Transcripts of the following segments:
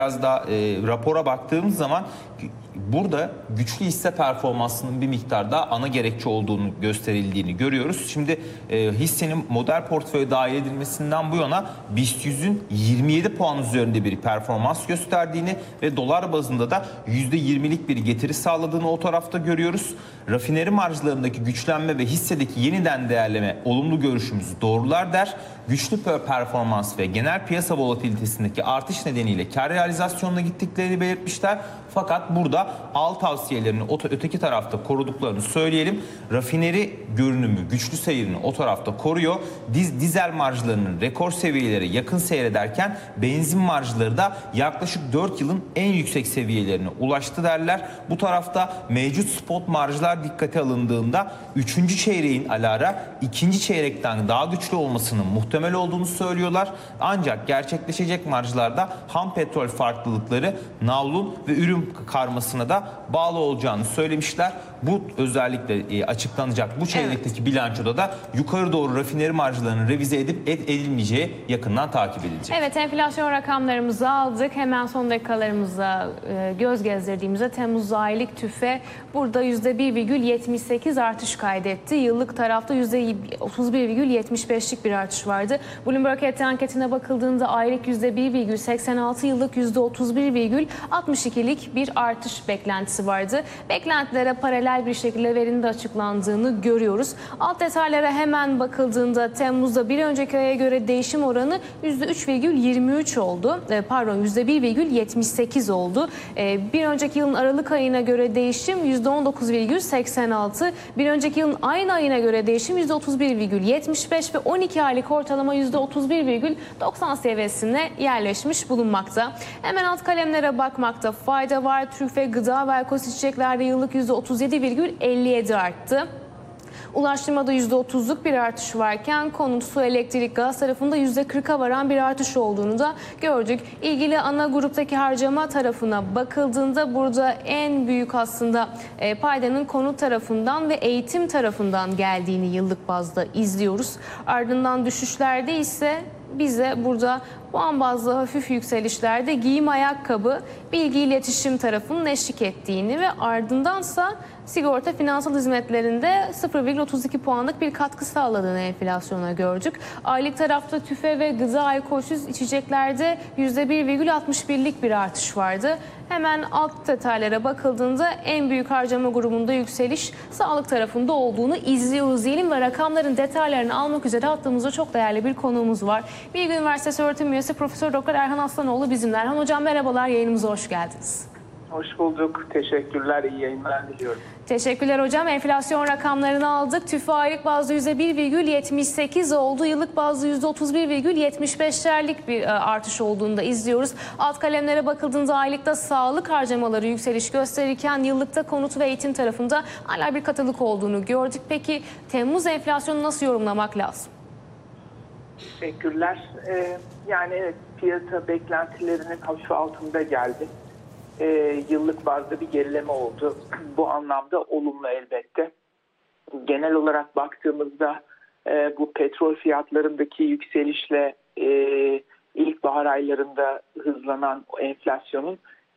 Biraz da rapora baktığımız zaman burada güçlü hisse performansının bir miktar daha ana gerekçe olduğunu gösterildiğini görüyoruz. Şimdi hissenin model portföye dahil edilmesinden bu yana BIST 100'ün 27 puan üzerinde bir performans gösterdiğini ve dolar bazında da %20'lik bir getiri sağladığını o tarafta görüyoruz. Rafineri marjlarındaki güçlenme ve hissedeki yeniden değerleme olumlu görüşümüzü doğrular der. Güçlü performans ve genel piyasa volatilitesindeki artış nedeniyle kar realizasyonuna gittiklerini belirtmişler. Fakat burada al tavsiyelerini öteki tarafta koruduklarını söyleyelim. Rafineri görünümü, güçlü seyrini o tarafta koruyor. Dizel marjlarının rekor seviyelere yakın seyrederken benzin marjları da yaklaşık 4 yılın en yüksek seviyelerine ulaştı derler. Bu tarafta mevcut spot marjlar dikkate alındığında 3. çeyreğin alara 2. çeyrekten daha güçlü olmasının muhtemel olduğunu söylüyorlar. Ancak gerçekleşecek marjlarda ham petrol farklılıkları navlun ve ürün karmasına da bağlı olacağını söylemişler. Bu özellikle açıklanacak bu çeyrekteki bilançoda da yukarı doğru rafineri marjlarının revize edilmeyeceği yakından takip edilecek. Evet, enflasyon rakamlarımızı aldık. Hemen son dakikalarımızda göz gezdirdiğimizde Temmuz aylık tüfe burada %1,78 artış kaydetti. Yıllık tarafta %31,75'lik bir artış vardı. Bloomberg ET anketine bakıldığında aylık %1,86, yıllık %31,62'lik bir artış beklentisi vardı. Beklentilere paralel bir şekilde verinin de açıklandığını görüyoruz. Alt detaylara hemen bakıldığında Temmuz'da bir önceki aya göre değişim oranı %3,23 oldu. %1,78 oldu. Bir önceki yılın Aralık ayına göre değişim %19,86. Bir önceki yılın aynı ayına göre değişim %31,75 ve 12 aylık ortalama %31,90 seviyesine yerleşmiş bulunmakta. Hemen alt kalemlere bakmakta fayda var. Tüfe, gıda ve alkol içeceklerde yıllık %37,57 arttı. Ulaştırmada %30'luk bir artış varken konut, su, elektrik, gaz tarafında %40'a varan bir artış olduğunu da gördük. İlgili ana gruptaki harcama tarafına bakıldığında burada en büyük aslında paydanın konut tarafından ve eğitim tarafından geldiğini yıllık bazda izliyoruz. Ardından düşüşlerde ise bize burada puan bazlı hafif yükselişlerde giyim, ayakkabı, bilgi iletişim tarafının eşlik ettiğini ve ardındansa sigorta finansal hizmetlerinde 0,32 puanlık bir katkı sağladığını enflasyona gördük. Aylık tarafta tüfe ve gıda alkolsüz içeceklerde %1,61'lik bir artış vardı. Hemen alt detaylara bakıldığında en büyük harcama grubunda yükseliş sağlık tarafında olduğunu izliyoruz diyelim ve rakamların detaylarını almak üzere hattımızda çok değerli bir konuğumuz var. Bilgi Üniversitesi öğretim üyesi Profesör Doktor Erhan Aslanoğlu bizimle. Erhan Hocam merhabalar, yayınımıza hoş geldiniz. Hoş bulduk. Teşekkürler. İyi yayınlar diliyorum. Teşekkürler hocam. Enflasyon rakamlarını aldık. TÜFE aylık bazda %1,78 oldu. Yıllık bazda %31,75'lerlik bir artış olduğunu da izliyoruz. Alt kalemlere bakıldığında aylıkta sağlık harcamaları yükseliş gösterirken yıllıkta konut ve eğitim tarafında hala bir katılık olduğunu gördük. Peki Temmuz enflasyonu nasıl yorumlamak lazım? Teşekkürler. Yani evet, piyasa beklentilerinin hafif altında geldi. Yıllık bazda bir gerileme oldu. Bu anlamda olumlu elbette. Genel olarak baktığımızda bu petrol fiyatlarındaki yükselişle ilkbahar aylarında hızlanan enflasyonun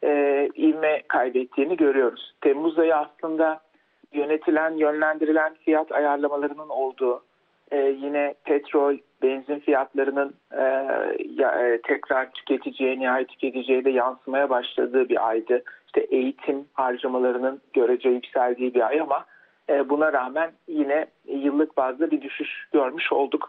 ivme kaybettiğini görüyoruz. Temmuz ayı aslında yönlendirilen fiyat ayarlamalarının olduğu, yine petrol, benzin fiyatlarının tekrar nihai tüketiciye de yansımaya başladığı bir aydı. İşte eğitim harcamalarının görece yükseldiği bir ay ama buna rağmen yine yıllık bazda bir düşüş görmüş olduk.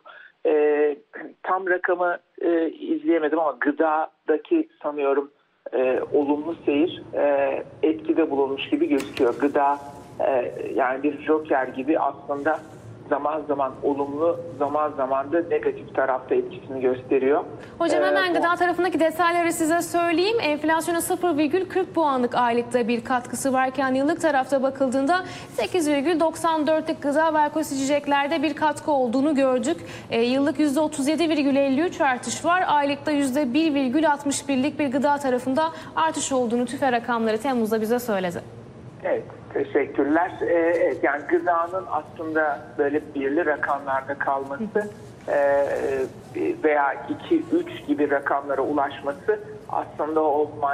Tam rakamı izleyemedim ama gıdadaki sanıyorum olumlu seyir etkide bulunmuş gibi gözüküyor. Gıda yani bir joker gibi aslında zaman zaman olumlu, zaman zaman da negatif tarafta etkisini gösteriyor. Hocam hemen gıda tarafındaki detayları size söyleyeyim. Enflasyona 0,40 puanlık aylıkta bir katkısı varken yıllık tarafta bakıldığında 8,94'lük gıda ve alkol içeceklerde bir katkı olduğunu gördük. Yıllık %37,53 artış var. Aylıkta %1,61'lik bir gıda tarafında artış olduğunu TÜFE rakamları Temmuz'da bize söyledi. Evet. Teşekkürler. Evet, yani gıdanın aslında böyle birli rakamlarda kalması veya 2-3 gibi rakamlara ulaşması aslında o